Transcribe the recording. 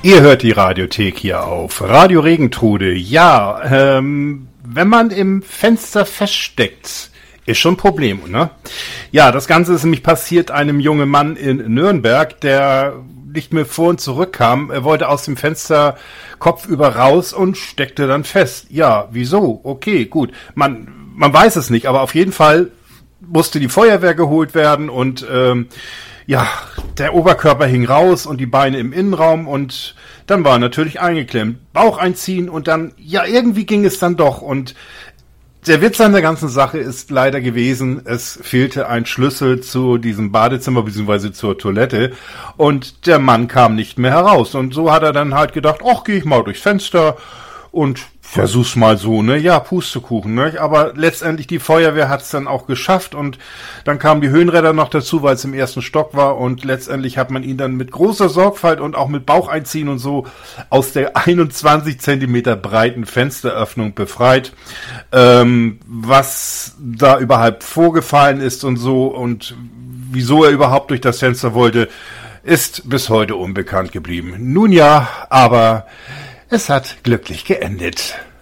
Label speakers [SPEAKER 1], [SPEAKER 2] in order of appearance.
[SPEAKER 1] Ihr hört die Radiothek hier auf Radio Regentrude. Ja, wenn man im Fenster feststeckt, ist schon ein Problem, ne? Ja, das Ganze ist nämlich passiert einem jungen Mann in Nürnberg, der nicht mehr vor und zurück kam. Er wollte aus dem Fenster kopfüber raus und steckte dann fest. Ja, wieso? Okay, gut. Man weiß es nicht, aber auf jeden Fall musste die Feuerwehr geholt werden und ja, der Oberkörper hing raus und die Beine im Innenraum und dann war er natürlich eingeklemmt. Bauch einziehen und dann, ja, irgendwie ging es dann doch. Und der Witz an der ganzen Sache ist leider gewesen, es fehlte ein Schlüssel zu diesem Badezimmer bzw. zur Toilette und der Mann kam nicht mehr heraus. Und so hat er dann halt gedacht, ach, geh ich mal durchs Fenster und versuch's mal so, ne? Ja, Pustekuchen, ne? Aber letztendlich die Feuerwehr hat's dann auch geschafft und dann kamen die Höhenräder noch dazu, weil es im ersten Stock war und letztendlich hat man ihn dann mit großer Sorgfalt und auch mit Bauch einziehen und so aus der 21 Zentimeter breiten Fensteröffnung befreit. Was da überhaupt vorgefallen ist und so und wieso er überhaupt durch das Fenster wollte, ist bis heute unbekannt geblieben. Nun ja, aber es hat glücklich geendet.